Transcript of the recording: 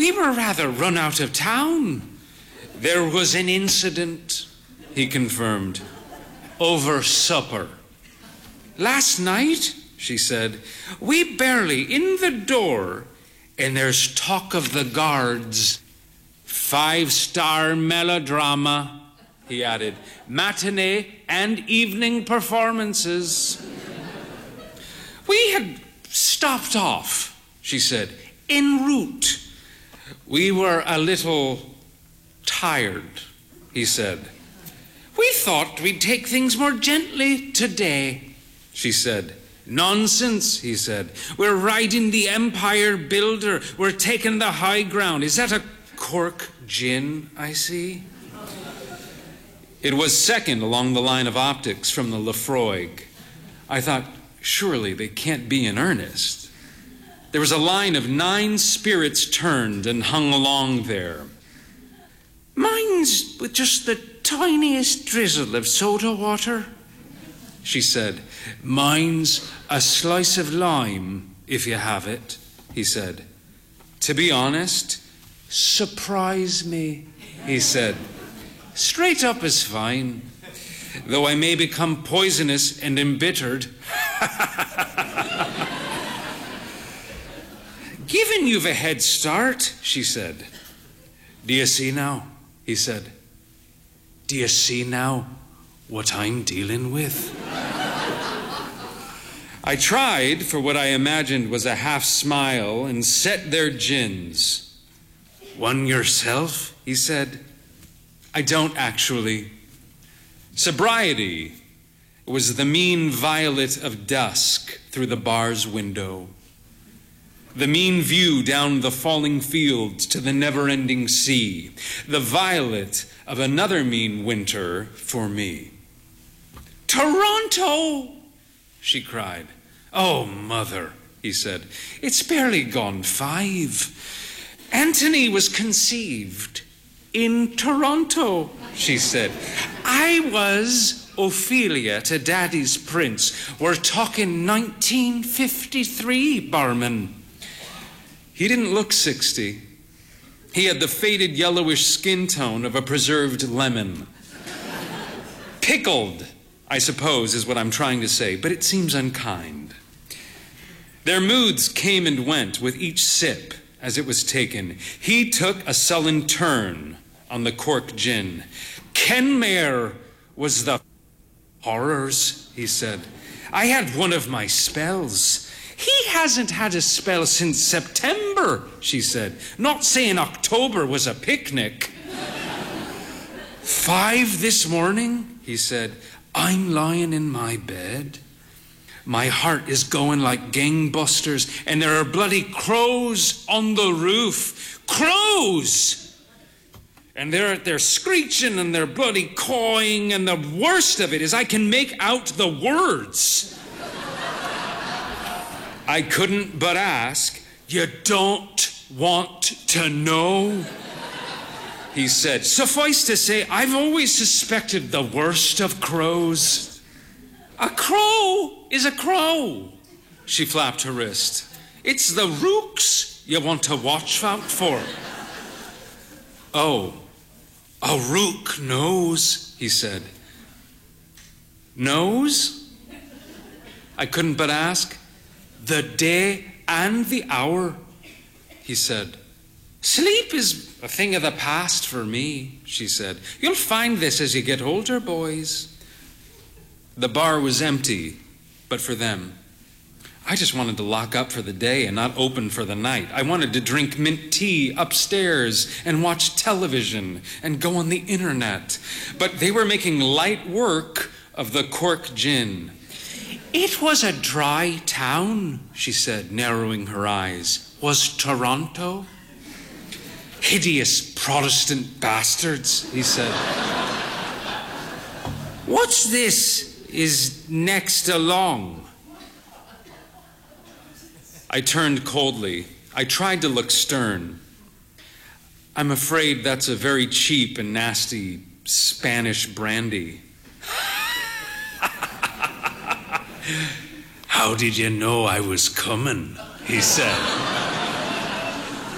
We were rather run out of town. There was an incident, he confirmed, over supper. Last night, she said, we barely in the door, and there's talk of the guards. 5-star melodrama, he added. Matinee and evening performances. We had stopped off, she said, en route. We were a little tired, he said. We thought we'd take things more gently today, she said. Nonsense, he said. We're riding the Empire Builder. We're taking the high ground. Is that a Cork gin, I see? It was second along the line of optics from the Laphroaig. I thought, surely they can't be in earnest. There was a line of 9 spirits turned and hung along there. Mine's with just the tiniest drizzle of soda water, she said. Mine's a slice of lime, if you have it, he said. To be honest, surprise me, he said. Straight up is fine, though I may become poisonous and embittered. Given you've a head start, she said. Do you see now, he said. Do you see now what I'm dealing with? I tried for what I imagined was a half smile and set their gins. One yourself, he said. I don't actually. Sobriety was the mean violet of dusk through the bar's window. The mean view down the falling fields to the never-ending sea. The violet of another mean winter for me. Toronto, she cried. Oh, mother, he said. It's barely gone 5. Anthony was conceived in Toronto, she said. I was Ophelia to Daddy's Prince. We're talking 1953, barman. He didn't look 60. He had the faded yellowish skin tone of a preserved lemon. Pickled, I suppose, is what I'm trying to say, but it seems unkind. Their moods came and went with each sip as it was taken. He took a sullen turn on the Cork gin. Kenmare was the horrors, he said. I had one of my spells. He hasn't had a spell since September, she said. Not saying October was a picnic. 5 this morning, he said. I'm lying in my bed. My heart is going like gangbusters, and there are bloody crows on the roof. Crows! And they're screeching and they're bloody cawing, and the worst of it is I can make out the words. I couldn't but ask, you don't want to know? He said. Suffice to say, I've always suspected the worst of crows. A crow is a crow. She flapped her wrist. It's the rooks you want to watch out for. Oh, a rook knows, he said. Knows? I couldn't but ask. The day and the hour, he said. Sleep is a thing of the past for me, she said. You'll find this as you get older, boys. The bar was empty, but for them. I just wanted to lock up for the day and not open for the night. I wanted to drink mint tea upstairs and watch television and go on the internet. But they were making light work of the Cork gin. It was a dry town, she said, narrowing her eyes. Was Toronto? Hideous Protestant bastards, he said. What's this is next along? I turned coldly. I tried to look stern. I'm afraid that's a very cheap and nasty Spanish brandy. How did you know I was coming? He said.